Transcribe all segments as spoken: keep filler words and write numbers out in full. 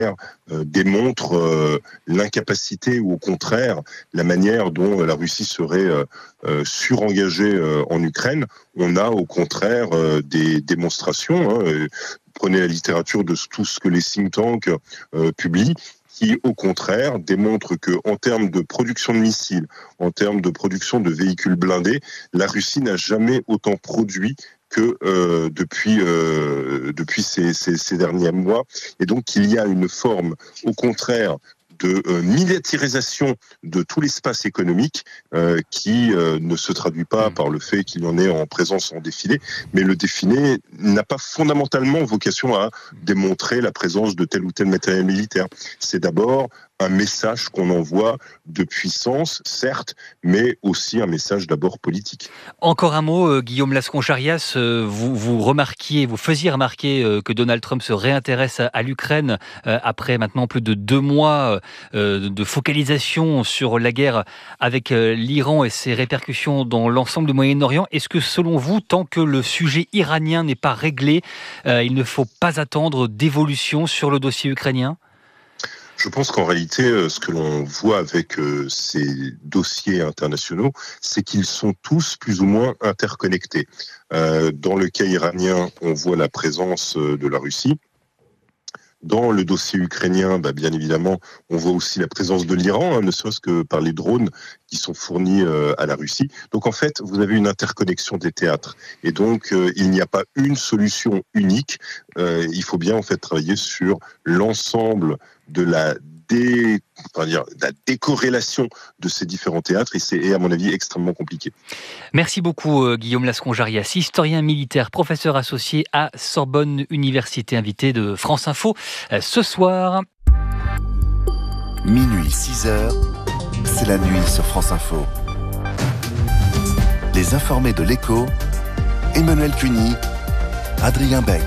Euh, démontre euh, l'incapacité ou au contraire la manière dont la Russie serait euh, euh, surengagée euh, en Ukraine. On a au contraire euh, des démonstrations. Hein, prenez la littérature de tout ce que les think tanks euh, publient, qui au contraire démontrent que en termes de production de missiles, en termes de production de véhicules blindés, la Russie n'a jamais autant produit que euh, depuis euh, depuis ces, ces, ces derniers mois, et donc il y a une forme, au contraire, de euh, militarisation de tout l'espace économique euh, qui euh, ne se traduit pas par le fait qu'il y en ait en présence en défilé, mais le défilé n'a pas fondamentalement vocation à démontrer la présence de tel ou tel matériel militaire. C'est d'abord un message qu'on envoie de puissance, certes, mais aussi un message d'abord politique. Encore un mot, euh, Guillaume Lascon-Charias, euh, vous, vous remarquiez, vous faisiez remarquer euh, que Donald Trump se réintéresse à, à l'Ukraine euh, après maintenant plus de deux mois euh, de focalisation sur la guerre avec euh, l'Iran et ses répercussions dans l'ensemble du Moyen-Orient. Est-ce que selon vous, tant que le sujet iranien n'est pas réglé, euh, il ne faut pas attendre d'évolution sur le dossier ukrainien ? Je pense qu'en réalité, ce que l'on voit avec ces dossiers internationaux, c'est qu'ils sont tous plus ou moins interconnectés. Dans le cas iranien, on voit la présence de la Russie. Dans le dossier ukrainien, bah bien évidemment, on voit aussi la présence de l'Iran, hein, ne serait-ce que par les drones qui sont fournis euh, à la Russie. Donc en fait, vous avez une interconnexion des théâtres. Et donc, euh, il n'y a pas une solution unique. Euh, il faut bien en fait travailler sur l'ensemble de la Dé, enfin dire, la décorrélation de ces différents théâtres, et c'est à mon avis extrêmement compliqué. Merci beaucoup euh, Guillaume Lascon-Charias, historien militaire, professeur associé à Sorbonne Université, invité de France Info euh, ce soir. Minuit, six heures, c'est la nuit sur France Info. Les informés de l'Écho, Emmanuel Cuny, Adrien Beck.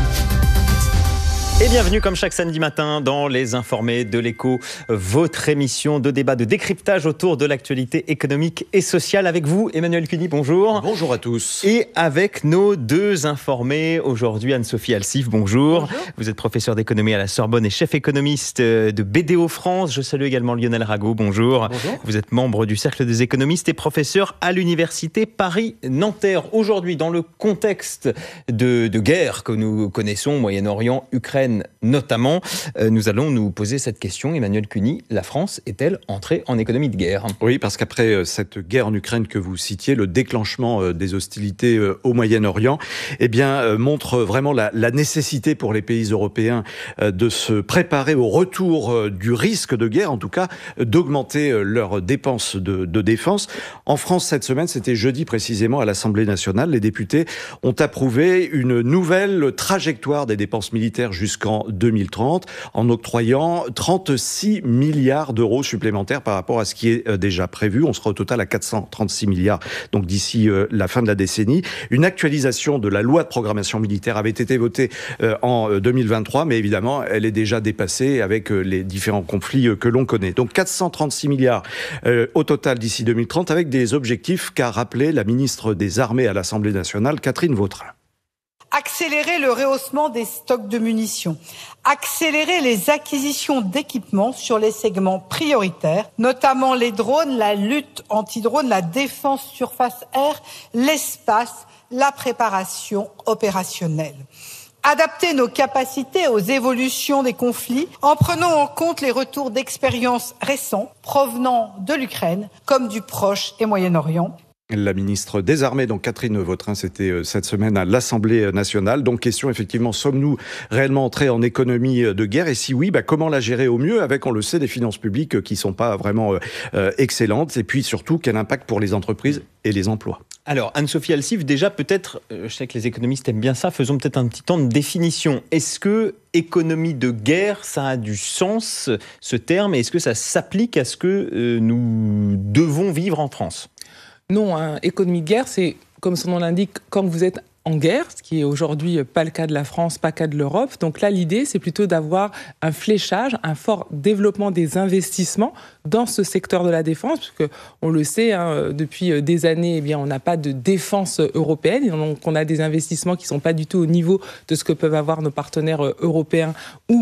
Et bienvenue comme chaque samedi matin dans Les Informés de l'Écho, votre émission de débat, de décryptage autour de l'actualité économique et sociale. Avec vous, Emmanuel Cuny, bonjour. Bonjour à tous. Et avec nos deux informés aujourd'hui, Anne-Sophie Alsif, bonjour. bonjour. Vous êtes professeur d'économie à la Sorbonne et chef économiste de B D O France. Je salue également Lionel Rago, bonjour. Bonjour. Vous êtes membre du Cercle des économistes et professeur à l'Université Paris-Nanterre. Aujourd'hui, dans le contexte de, de guerre que nous connaissons, Moyen-Orient, Ukraine, notamment, euh, nous allons nous poser cette question. Emmanuel Cuny, la France est-elle entrée en économie de guerre ? Oui, parce qu'après euh, cette guerre en Ukraine que vous citiez, le déclenchement euh, des hostilités euh, au Moyen-Orient, eh bien, euh, montre vraiment la, la nécessité pour les pays européens euh, de se préparer au retour euh, du risque de guerre, en tout cas, euh, d'augmenter euh, leurs dépenses de, de défense. En France, cette semaine, c'était jeudi précisément, à l'Assemblée nationale, les députés ont approuvé une nouvelle trajectoire des dépenses militaires jusqu'à jusqu'en deux mille trente, en octroyant trente-six milliards d'euros supplémentaires par rapport à ce qui est déjà prévu. On sera au total à quatre cent trente-six milliards, donc d'ici euh, la fin de la décennie. Une actualisation de la loi de programmation militaire avait été votée euh, en deux mille vingt-trois, mais évidemment, elle est déjà dépassée avec euh, les différents conflits euh, que l'on connaît. Donc quatre cent trente-six milliards euh, au total d'ici deux mille trente, avec des objectifs qu'a rappelé la ministre des Armées à l'Assemblée nationale, Catherine Vautrin. Accélérer le rehaussement des stocks de munitions, accélérer les acquisitions d'équipements sur les segments prioritaires, notamment les drones, la lutte anti-drone, la défense surface-air, l'espace, la préparation opérationnelle. Adapter nos capacités aux évolutions des conflits en prenant en compte les retours d'expériences récents provenant de l'Ukraine comme du Proche et Moyen-Orient. La ministre des Armées, donc Catherine Vautrin, c'était cette semaine à l'Assemblée nationale. Donc question, effectivement, sommes-nous réellement entrés en économie de guerre ? Et si oui, bah, comment la gérer au mieux avec, on le sait, des finances publiques qui ne sont pas vraiment euh, excellentes ? Et puis surtout, quel impact pour les entreprises et les emplois ? Alors, Anne-Sophie Alsif, déjà peut-être, euh, je sais que les économistes aiment bien ça, faisons peut-être un petit temps de définition. Est-ce que économie de guerre, ça a du sens, ce terme ? Et est-ce que ça s'applique à ce que euh, nous devons vivre en France ? Non, hein, économie de guerre, c'est, comme son nom l'indique, quand vous êtes en guerre, ce qui est aujourd'hui pas le cas de la France, pas le cas de l'Europe. Donc là, l'idée, c'est plutôt d'avoir un fléchage, un fort développement des investissements dans ce secteur de la défense, puisque on le sait, hein, depuis des années, eh bien, on n'a pas de défense européenne, et donc on a des investissements qui ne sont pas du tout au niveau de ce que peuvent avoir nos partenaires européens ou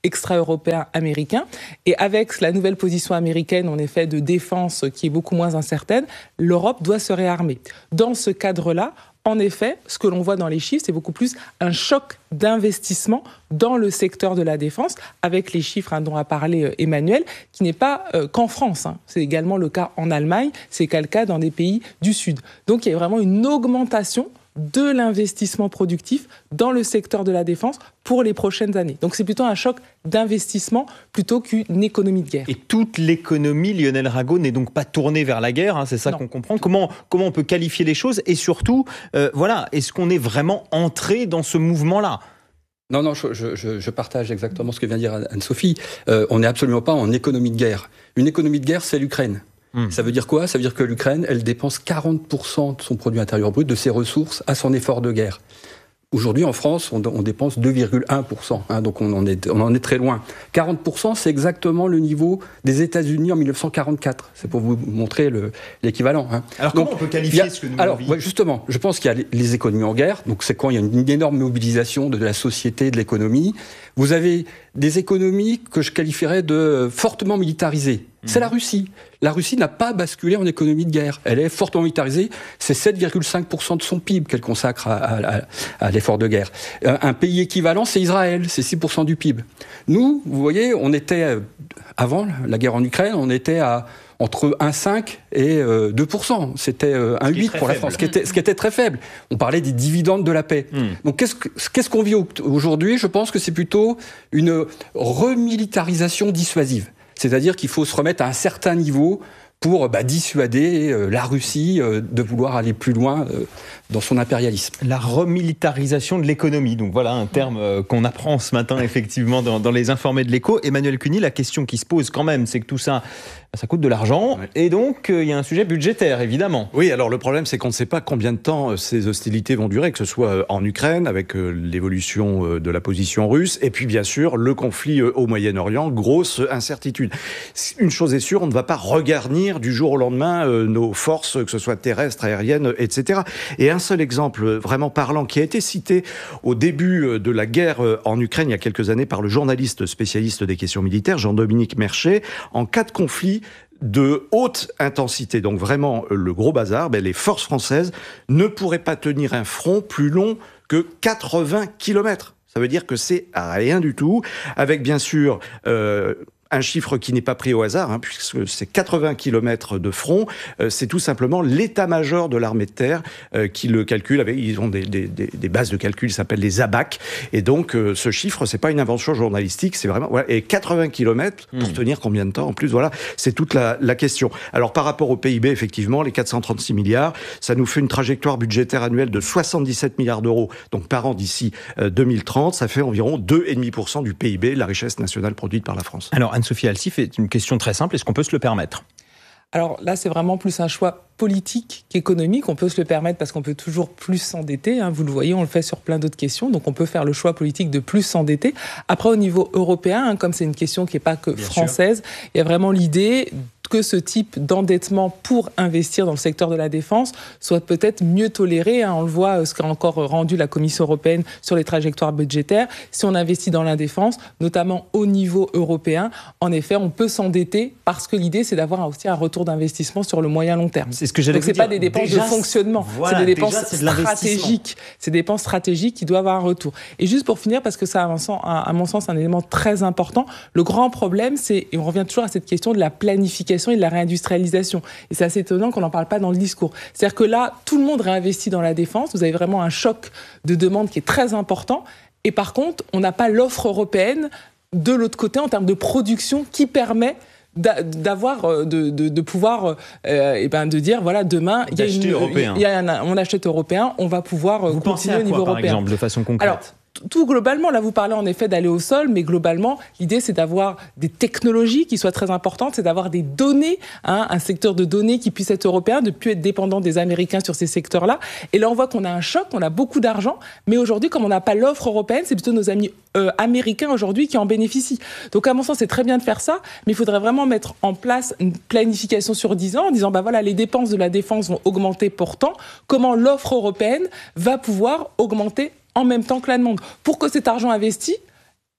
extra-européen américain. Et avec la nouvelle position américaine, en effet, de défense qui est beaucoup moins incertaine, l'Europe doit se réarmer. Dans ce cadre-là, en effet, ce que l'on voit dans les chiffres, c'est beaucoup plus un choc d'investissement dans le secteur de la défense, avec les chiffres hein, dont a parlé euh, Emmanuel, qui n'est pas euh, qu'en France. Hein. C'est également le cas en Allemagne, c'est le cas dans des pays du Sud. Donc il y a vraiment une augmentation de l'investissement productif dans le secteur de la défense pour les prochaines années. Donc c'est plutôt un choc d'investissement plutôt qu'une économie de guerre. Et toute l'économie, Lionel Rago, n'est donc pas tournée vers la guerre, hein, c'est ça non. qu'on comprend. Comment, comment on peut qualifier les choses et surtout, euh, voilà, est-ce qu'on est vraiment entré dans ce mouvement-là ? Non, non, je, je, je partage exactement ce que vient de dire Anne-Sophie. Euh, on n'est absolument pas en économie de guerre. Une économie de guerre, c'est l'Ukraine. Mmh. Ça veut dire quoi ? Ça veut dire que l'Ukraine, elle dépense quarante pour cent de son produit intérieur brut, de ses ressources, à son effort de guerre. Aujourd'hui, en France, on, on dépense deux virgule un pour cent, hein, donc on en, est, on en est très loin. quarante pour cent, c'est exactement le niveau des États-Unis en dix-neuf cent quarante-quatre. C'est pour vous montrer le, l'équivalent. Hein. Alors donc, comment on peut qualifier a, ce que nous alors, ouais, justement, je pense qu'il y a les, les économies en guerre. Donc c'est quand il y a une, une énorme mobilisation de, de la société, de l'économie. Vous avez des économies que je qualifierais de fortement militarisées. C'est la Russie. La Russie n'a pas basculé en économie de guerre. Elle est fortement militarisée. C'est sept virgule cinq pour cent de son P I B qu'elle consacre à, à, à l'effort de guerre. Un pays équivalent, c'est Israël. C'est six pour cent du P I B. Nous, vous voyez, on était, avant la guerre en Ukraine, on était à entre un virgule cinq et deux pour cent. C'était un virgule huit pour la France, ce qui, était, ce qui était très faible. On parlait des dividendes de la paix. Mmh. Donc qu'est-ce, que, qu'est-ce qu'on vit aujourd'hui ? Je pense que c'est plutôt une remilitarisation dissuasive. C'est-à-dire qu'il faut se remettre à un certain niveau pour bah, dissuader euh, la Russie euh, de vouloir aller plus loin euh, dans son impérialisme. La remilitarisation de l'économie, donc voilà un terme euh, qu'on apprend ce matin effectivement dans, dans les informés de l'Écho. Emmanuel Cuny, la question qui se pose quand même, c'est que tout ça, ça coûte de l'argent, oui. et donc il euh, y a un sujet budgétaire évidemment. Oui, alors le problème c'est qu'on ne sait pas combien de temps ces hostilités vont durer, que ce soit en Ukraine avec euh, l'évolution euh, de la position russe, et puis bien sûr le conflit euh, au Moyen-Orient, grosse incertitude. Une chose est sûre, on ne va pas regarnir du jour au lendemain euh, nos forces, que ce soit terrestres, aériennes, et cetera. Et un seul exemple vraiment parlant qui a été cité au début de la guerre en Ukraine il y a quelques années par le journaliste spécialiste des questions militaires, Jean-Dominique Merchet, en cas de conflit de haute intensité, donc vraiment le gros bazar, ben les forces françaises ne pourraient pas tenir un front plus long que quatre-vingts kilomètres. Ça veut dire que c'est rien du tout, avec bien sûr... Euh, un chiffre qui n'est pas pris au hasard, hein, puisque c'est quatre-vingts kilomètres de front. Euh, c'est tout simplement l'état-major de l'armée de terre euh, qui le calcule. Avec, ils ont des, des, des bases de calcul qui s'appellent les A B A C. Et donc, euh, ce chiffre, c'est pas une invention journalistique, c'est vraiment... Voilà, et quatre-vingts kilomètres, pour mmh. tenir combien de temps en plus, voilà, c'est toute la, la question. Alors, par rapport au P I B, effectivement, les quatre cent trente-six milliards, ça nous fait une trajectoire budgétaire annuelle de soixante-dix-sept milliards d'euros, donc par an d'ici euh, deux mille trente, ça fait environ deux virgule cinq pour cent du P I B, la richesse nationale produite par la France. Alors, Anne-Sophie Alsif, est une question très simple, est-ce qu'on peut se le permettre ? Alors là, c'est vraiment plus un choix politique qu'économique. On peut se le permettre parce qu'on peut toujours plus s'endetter. Hein. Vous le voyez, on le fait sur plein d'autres questions. Donc on peut faire le choix politique de plus s'endetter. Après, au niveau européen, hein, comme c'est une question qui n'est pas que Bien française, sûr. Il y a vraiment l'idée que ce type d'endettement pour investir dans le secteur de la défense soit peut-être mieux toléré. Hein. On le voit, ce qu'a encore rendu la Commission européenne sur les trajectoires budgétaires. Si on investit dans la défense, notamment au niveau européen, en effet, on peut s'endetter parce que l'idée, c'est d'avoir aussi un retour d'investissement sur le moyen long terme. C'est ce que j'allais Donc, c'est dire. pas des dépenses déjà, de fonctionnement, voilà, c'est des dépenses déjà, c'est stratégiques. C'est des dépenses stratégiques qui doivent avoir un retour. Et juste pour finir, parce que ça, à mon sens, un élément très important, le grand problème, c'est, et on revient toujours à cette question de la planification et de la réindustrialisation. Et c'est assez étonnant qu'on n'en parle pas dans le discours. C'est-à-dire que là, tout le monde réinvestit dans la défense. Vous avez vraiment un choc de demande qui est très important. Et par contre, on n'a pas l'offre européenne de l'autre côté en termes de production qui permet d'avoir de, de, de pouvoir euh, et ben de dire voilà demain il y a une européen. il y a un, on achète européen, on va pouvoir Vous continuer à au niveau quoi, par européen. exemple, de façon concrète. Alors, tout globalement, là vous parlez en effet d'aller au sol, mais globalement l'idée c'est d'avoir des technologies qui soient très importantes, c'est d'avoir des données, hein, un secteur de données qui puisse être européen, de ne plus être dépendant des Américains sur ces secteurs-là. Et là on voit qu'on a un choc, on a beaucoup d'argent, mais aujourd'hui comme on n'a pas l'offre européenne, c'est plutôt nos amis euh, américains aujourd'hui qui en bénéficient. Donc à mon sens c'est très bien de faire ça, mais il faudrait vraiment mettre en place une planification sur dix ans en disant bah voilà les dépenses de la défense vont augmenter pour tant, comment l'offre européenne va pouvoir augmenter en même temps que la demande. Pour que cet argent investi,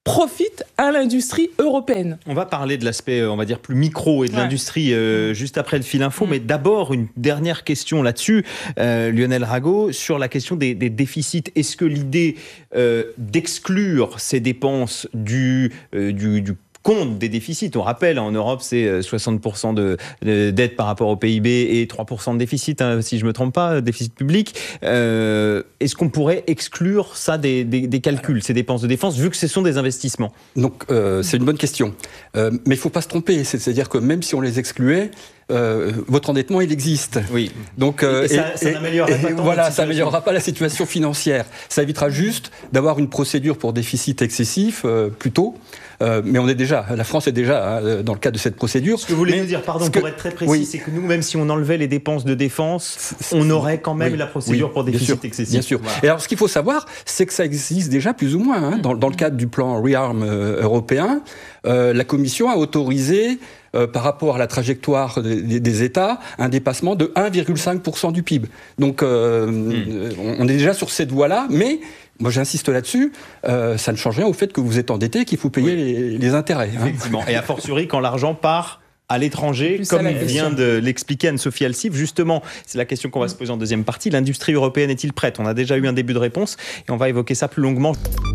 profite à l'industrie européenne. On va parler de l'aspect, on va dire, plus micro et de ouais. l'industrie euh, juste après le fil info. Mmh. Mais d'abord, une dernière question là-dessus, euh, Lionel Rago, sur la question des, des déficits. Est-ce que l'idée euh, d'exclure ces dépenses du, euh, du, du compte des déficits, on rappelle, en Europe, c'est soixante pour cent de, de dette par rapport au P I B et trois pour cent de déficit, hein, si je ne me trompe pas, déficit public. Euh, est-ce qu'on pourrait exclure ça des, des, des calculs, ces dépenses de défense, vu que ce sont des investissements? Donc, euh, c'est une bonne question. Euh, mais il ne faut pas se tromper. C'est-à-dire que même si on les excluait, Euh, votre endettement, il existe. Oui. Donc, euh, et, et ça, ça n'améliorera pas, voilà, ça n'améliorera pas la situation financière. Ça évitera juste d'avoir une procédure pour déficit excessif euh, plus tôt. Euh, mais on est déjà, la France est déjà hein, dans le cadre de cette procédure. Ce que vous voulez mais, nous dire, pardon, que, pour être très précis, oui. c'est que nous, même si on enlevait les dépenses de défense, on aurait quand même oui. la procédure oui, pour déficit bien sûr, excessif. Bien sûr. Voilà. Et alors, ce qu'il faut savoir, c'est que ça existe déjà plus ou moins hein, dans, dans le cadre du plan ReArm euh, européen. Euh, la Commission a autorisé Euh, par rapport à la trajectoire des, des États, un dépassement de un virgule cinq pour cent du P I B. Donc, euh, mmh. on est déjà sur cette voie-là, mais moi j'insiste là-dessus, euh, ça ne change rien au fait que vous êtes endetté, qu'il faut payer oui. les, les intérêts. Hein. Effectivement. Et a fortiori, quand l'argent part à l'étranger, plus comme vient de l'expliquer Anne-Sophie Alsif. Justement, c'est la question qu'on va se poser en deuxième partie. L'industrie européenne est-il prête? On a déjà eu un début de réponse et on va évoquer ça plus longuement.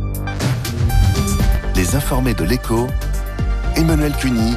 Les informés de l'Écho, Emmanuel Cuny,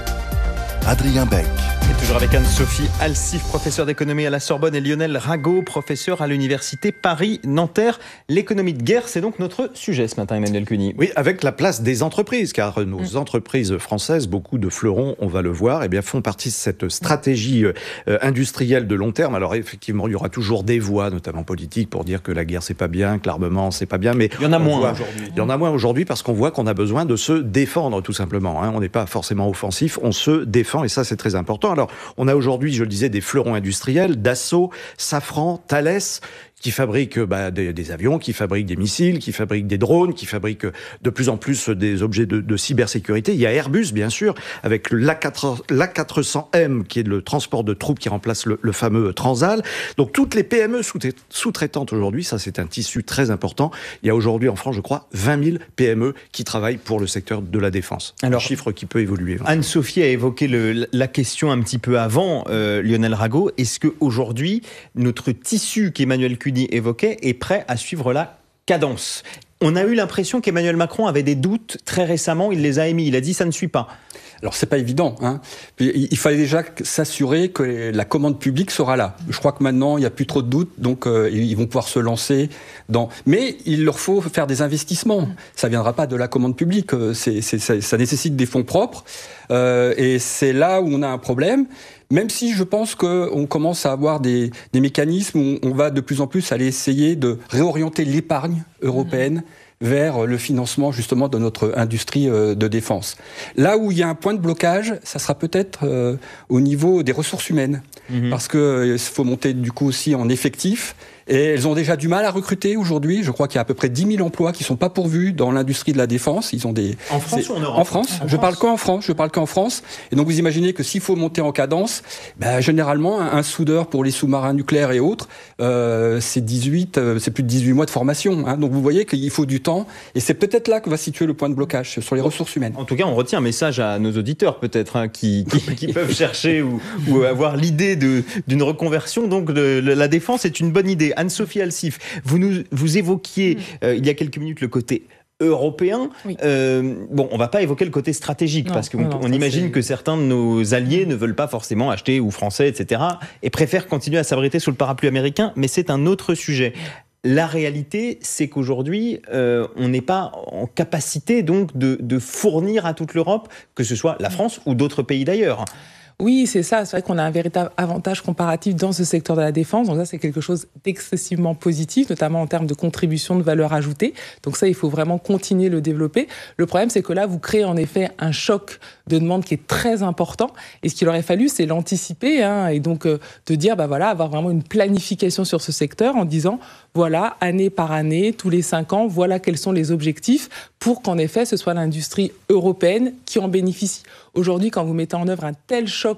Adrien Beck. Et toujours avec Anne-Sophie Alsif, professeure d'économie à la Sorbonne, et Lionel Rago, professeur à l'université Paris-Nanterre. L'économie de guerre, c'est donc notre sujet ce matin, Emmanuel Cuny. Oui, avec la place des entreprises, car nos mmh. entreprises françaises, beaucoup de fleurons, on va le voir, eh bien, font partie de cette stratégie euh, industrielle de long terme. Alors effectivement, il y aura toujours des voix, notamment politiques, pour dire que la guerre c'est pas bien, que l'armement c'est pas bien, mais il y en a moins voit, aujourd'hui. Il y en a moins aujourd'hui parce qu'on voit qu'on a besoin de se défendre, tout simplement. Hein. On n'est pas forcément offensif, on se défend, et ça c'est très important. Alors, on a aujourd'hui, je le disais, des fleurons industriels, Dassault, Safran, Thales, qui fabriquent bah, des, des avions, qui fabriquent des missiles, qui fabriquent des drones, qui fabriquent de plus en plus des objets de, de cybersécurité. Il y a Airbus, bien sûr, avec l'A quatre cents M, qui est le transport de troupes qui remplace le, le fameux Transal. Donc, toutes les P M E sous-traitantes aujourd'hui, ça c'est un tissu très important. Il y a aujourd'hui en France, je crois, vingt mille P M E qui travaillent pour le secteur de la défense. Alors, un chiffre qui peut évoluer. Anne-Sophie a évoqué le, la question un petit peu avant, euh, Lionel Rago. Est-ce qu'aujourd'hui, notre tissu qu'Emmanuel Cuny évoquait est prêt à suivre la cadence? On a eu l'impression qu'Emmanuel Macron avait des doutes très récemment, il les a émis, il a dit ça ne suit pas. Alors c'est pas évident, hein. Il fallait déjà s'assurer que la commande publique sera là. Je crois que maintenant il n'y a plus trop de doutes, donc euh, ils vont pouvoir se lancer dans. Mais il leur faut faire des investissements. Ça viendra pas de la commande publique. C'est, c'est, ça, ça nécessite des fonds propres, euh, et c'est là où on a un problème. Même si je pense qu'on commence à avoir des, des mécanismes où on va de plus en plus aller essayer de réorienter l'épargne européenne mmh. vers le financement justement de notre industrie de défense. Là où il y a un point de blocage, ça sera peut-être euh, au niveau des ressources humaines. Mmh. Parce qu'il euh, faut monter du coup aussi en effectif. Et elles ont déjà du mal à recruter aujourd'hui. Je crois qu'il y a à peu près dix mille emplois qui ne sont pas pourvus dans l'industrie de la défense. Ils ont des... En France ou en Europe? En France. En je France. parle qu'en France. Je parle qu'en France. Et donc vous imaginez que s'il faut monter en cadence, ben, généralement un, un soudeur pour les sous-marins nucléaires et autres, euh, c'est dix-huit, euh, c'est plus de dix-huit mois de formation. Hein. Donc vous voyez qu'il faut du temps. Et c'est peut-être là que va situer le point de blocage sur les ressources humaines. En tout cas, on retient un message à nos auditeurs peut-être hein, qui, qui, qui peuvent chercher ou, ou avoir l'idée de, d'une reconversion. Donc de, de, la défense est une bonne idée. Anne-Sophie Alsif, vous, nous, vous évoquiez mmh. euh, il y a quelques minutes le côté européen. Oui. Euh, bon, on ne va pas évoquer le côté stratégique non, parce qu'on on imagine c'est... que certains de nos alliés ne veulent pas forcément acheter ou français, et cetera et préfèrent continuer à s'abriter sous le parapluie américain, mais c'est un autre sujet. La réalité, c'est qu'aujourd'hui, euh, on n'est pas en capacité donc de, de fournir à toute l'Europe, que ce soit la France ou d'autres pays d'ailleurs. Oui, c'est ça. C'est vrai qu'on a un véritable avantage comparatif dans ce secteur de la défense. Donc ça, c'est quelque chose d'excessivement positif, notamment en termes de contribution de valeur ajoutée. Donc ça, il faut vraiment continuer de le développer. Le problème, c'est que là, vous créez en effet un choc de demande qui est très important. Et ce qu'il aurait fallu, c'est l'anticiper hein, et donc euh, de dire, bah voilà, avoir vraiment une planification sur ce secteur en disant, voilà, année par année, tous les cinq ans, voilà quels sont les objectifs pour qu'en effet, ce soit l'industrie européenne qui en bénéficie. Aujourd'hui, quand vous mettez en œuvre un tel choc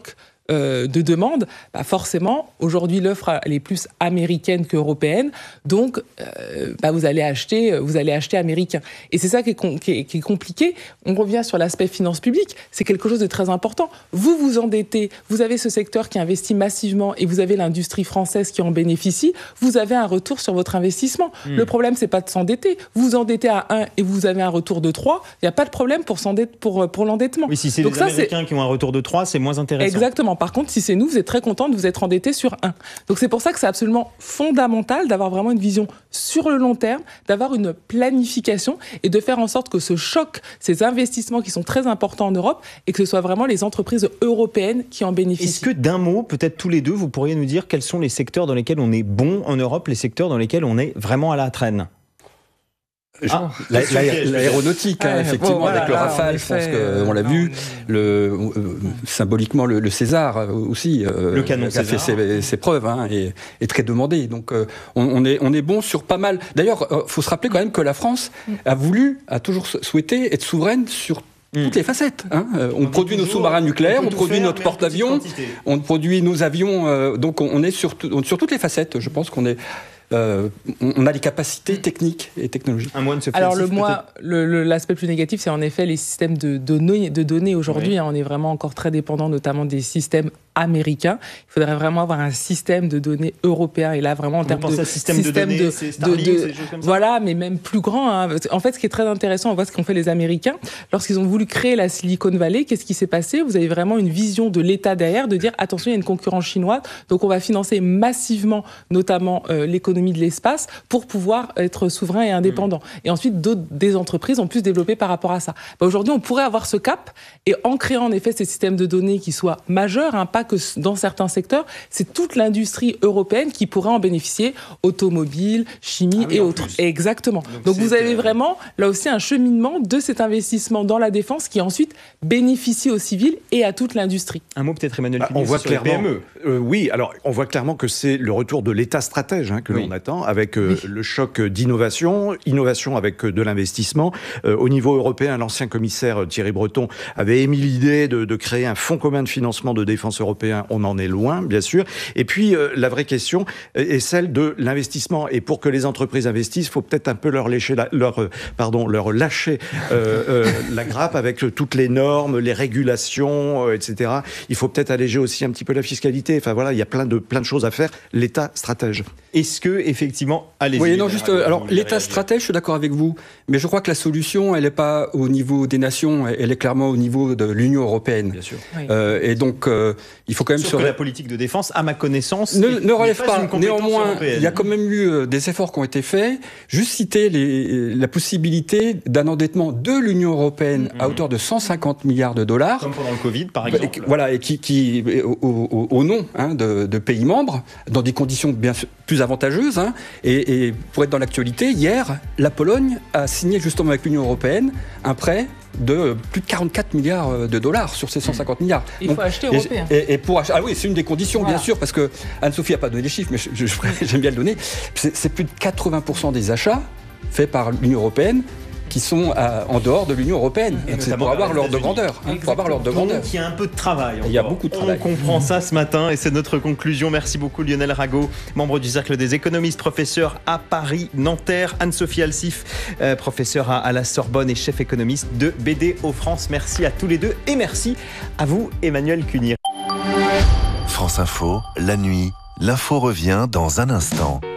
euh, de demande, bah forcément, aujourd'hui, l'offre elle est plus américaine qu'européenne. Donc, euh, bah vous allez acheter, vous allez acheter américain. Et c'est ça qui est, com- qui est, qui est compliqué. On revient sur l'aspect finance publique. C'est quelque chose de très important. Vous vous endettez, vous avez ce secteur qui investit massivement et vous avez l'industrie française qui en bénéficie. Vous avez un retour sur votre investissement. Mmh. Le problème, c'est pas de s'endetter. Vous vous endettez à un et vous avez un retour de trois. Il n'y a pas de problème pour s'endetter, pour, pour l'endettement. Oui, si c'est Donc les ça, Américains c'est... qui ont un retour de trois, c'est moins intéressant. Exactement. Par contre, si c'est nous, vous êtes très contents de vous être endettés sur un. Donc c'est pour ça que c'est absolument fondamental d'avoir vraiment une vision sur le long terme, d'avoir une planification et de faire en sorte que ce choc, ces investissements qui sont très importants en Europe, et que ce soit vraiment les entreprises européennes qui en bénéficient. Est-ce que d'un mot, peut-être tous les deux, vous pourriez nous dire quels sont les secteurs dans lesquels on est bon en Europe, les secteurs dans lesquels on est vraiment à la traîne? Ah, la, la, l'aéronautique, hein, effectivement, bon, voilà, avec le là, Rafale, je pense qu'on l'a vu, le, euh, symboliquement le, le César aussi, euh, le canon a César. fait ses, ses preuves, hein, et est très demandé. Donc euh, on, on, est, on est bon sur pas mal. D'ailleurs, il euh, faut se rappeler quand même que la France a voulu, a toujours souhaité être souveraine sur toutes les facettes. Hein. Euh, on, on produit nos sous-marins nucléaires, on, on produit faire, notre porte-avions, on produit nos avions, euh, donc on, on est sur, on, sur toutes les facettes. Je pense qu'on est... Euh, on a les capacités techniques et technologiques. Un mois de ce Alors le moi, le, le, l'aspect plus négatif, c'est en effet les systèmes de, de, données, de données aujourd'hui. Oui. Hein, on est vraiment encore très dépendant, notamment des systèmes américains. Il faudrait vraiment avoir un système de données européen. Et là, vraiment, en Vous termes de système, système de, données, de, c'est Starlink, de, de c'est des choses comme ça. Voilà, mais même plus grand. Hein. En fait, ce qui est très intéressant, on voit ce qu'ont fait les Américains lorsqu'ils ont voulu créer la Silicon Valley. Qu'est-ce qui s'est passé? Vous avez vraiment une vision de l'État derrière, de dire attention, il y a une concurrence chinoise, donc on va financer massivement, notamment euh, l'économie de l'espace, pour pouvoir être souverain et indépendant. Mmh. Et ensuite, d'autres des entreprises ont pu se développer par rapport à ça. Bah, aujourd'hui, on pourrait avoir ce cap, et en créant en effet ces systèmes de données qui soient majeurs, hein, pas que dans certains secteurs, c'est toute l'industrie européenne qui pourrait en bénéficier, automobile, chimie ah oui, et autres. Plus. Exactement. Donc, Donc vous avez euh... vraiment, là aussi, un cheminement de cet investissement dans la défense qui ensuite bénéficie aux civils et à toute l'industrie. Un mot peut-être, Emmanuel bah, Cuny, on voit sur clairement, les P M E. Euh, oui, alors on voit clairement que c'est le retour de l'État stratège hein, que oui. l'on attend, avec euh, oui. le choc d'innovation, innovation avec de l'investissement. Euh, au niveau européen, l'ancien commissaire Thierry Breton avait émis l'idée de, de créer un fonds commun de financement de défense européen. On en est loin, bien sûr. Et puis, euh, la vraie question est celle de l'investissement. Et pour que les entreprises investissent, il faut peut-être un peu leur, lécher la, leur, euh, pardon, leur lâcher euh, euh, la grappe avec toutes les normes, les régulations, euh, et cetera. Il faut peut-être alléger aussi un petit peu la fiscalité. Enfin voilà, il y a plein de, plein de choses à faire. L'État stratège. Est-ce que, effectivement, allez-y. Oui, non, juste, euh, alors, l'État stratège, je suis d'accord avec vous, mais je crois que la solution, elle n'est pas au niveau des nations, elle est clairement au niveau de l'Union européenne. Bien sûr. Oui. Euh, et donc, euh, il faut quand même... Sauf sur que la politique de défense, à ma connaissance, ne, ne relève pas. pas Néanmoins, européenne. Il y a quand même eu des efforts qui ont été faits. Juste citer les, la possibilité d'un endettement de l'Union européenne mmh. à hauteur de cent cinquante milliards de dollars. Comme pendant le Covid, par exemple. Et, voilà, et qui, qui au, au, au nom hein, de, de pays membres, dans des conditions bien plus avantageuses. Hein, et, et pour être dans l'actualité, hier, la Pologne a signé justement avec l'Union européenne un prêt de plus de quarante-quatre milliards de dollars sur ces cent cinquante milliards. Il faut Donc, acheter européen. Et, et pour ah oui, c'est une des conditions, voilà. bien sûr, parce que Anne-Sophie n'a pas donné les chiffres, mais je, je, j'aime bien le donner. C'est, c'est plus de quatre-vingts pour cent des achats faits par l'Union européenne qui sont à, en dehors de l'Union européenne. Et c'est pour avoir l'ordre de grandeur. Hein, pour avoir l'ordre de grandeur. Donc il y a un peu de travail. Il y a beaucoup de travail. On comprend ça ce matin et c'est notre conclusion. Merci beaucoup Lionel Rago, membre du Cercle des économistes, professeur à Paris-Nanterre. Anne-Sophie Alsif, euh, professeure à, à la Sorbonne et chef économiste de B D O France. Merci à tous les deux et merci à vous Emmanuel Cuny. France Info, la nuit, l'info revient dans un instant.